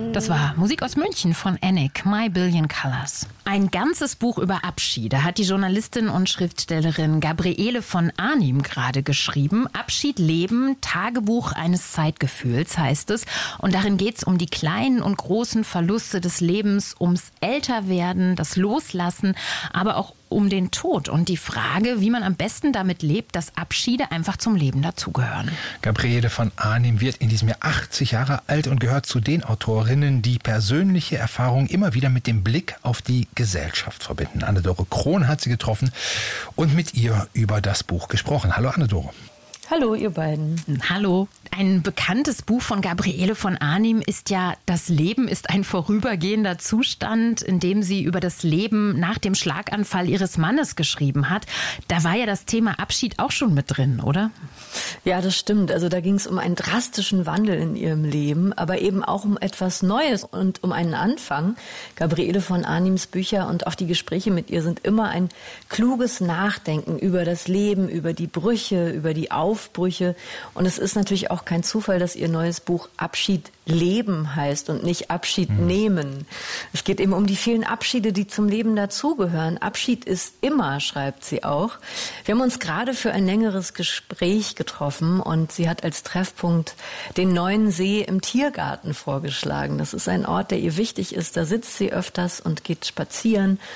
Das war Musik aus München von Enik, My Billion Colors. Ein ganzes Buch über Abschiede hat die Journalistin und Schriftstellerin Gabriele von Arnim gerade geschrieben. Abschied leben, Tagebuch eines Zeitgefühls heißt es. Und darin geht es um die kleinen und großen Verluste des Lebens, ums Älterwerden, das Loslassen, aber auch um den Tod und die Frage, wie man am besten damit lebt, dass Abschiede einfach zum Leben dazugehören. Gabriele von Arnim wird in diesem Jahr 80 Jahre alt und gehört zu den Autorinnen, die persönliche Erfahrungen immer wieder mit dem Blick auf die Gesellschaft verbinden. Anne-Dore Krohn hat sie getroffen und mit ihr über das Buch gesprochen. Hallo Anne-Dore. Hallo, ihr beiden. Hallo. Ein bekanntes Buch von Gabriele von Arnim ist ja "Das Leben ist ein vorübergehender Zustand", in dem sie über das Leben nach dem Schlaganfall ihres Mannes geschrieben hat. Da war ja das Thema Abschied auch schon mit drin, oder? Ja, das stimmt. Also da ging es um einen drastischen Wandel in ihrem Leben, aber eben auch um etwas Neues und um einen Anfang. Gabriele von Arnims Bücher und auch die Gespräche mit ihr sind immer ein kluges Nachdenken über das Leben, über die Brüche, über die Aufbrüche. Und es ist natürlich auch kein Zufall, dass ihr neues Buch Abschied leben heißt und nicht Abschied nehmen. Es geht eben um die vielen Abschiede, die zum Leben dazugehören. Abschied ist immer, schreibt sie auch. Wir haben uns gerade für ein längeres Gespräch getroffen und sie hat als Treffpunkt den Neuen See im Tiergarten vorgeschlagen. Das ist ein Ort, der ihr wichtig ist. Da sitzt sie öfters und geht spazieren.